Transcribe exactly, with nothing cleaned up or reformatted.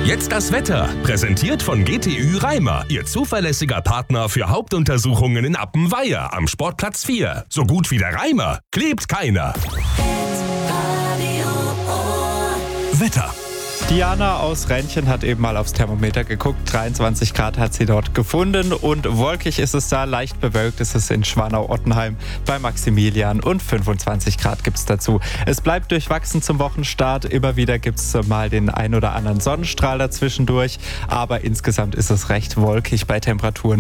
Jetzt das Wetter, präsentiert von G T Ü Reimer, Ihr zuverlässiger Partner für Hauptuntersuchungen in Appenweier am Sportplatz vier. So gut wie der Reimer klebt keiner. Wetter. Diana aus Rheinchen hat eben mal aufs Thermometer geguckt. dreiundzwanzig Grad hat sie dort gefunden und wolkig ist es da, leicht bewölkt ist es in Schwanau-Ottenheim bei Maximilian und fünfundzwanzig Grad gibt es dazu. Es bleibt durchwachsen zum Wochenstart. Immer wieder gibt es mal den ein oder anderen Sonnenstrahl dazwischendurch, aber insgesamt ist es recht wolkig bei Temperaturen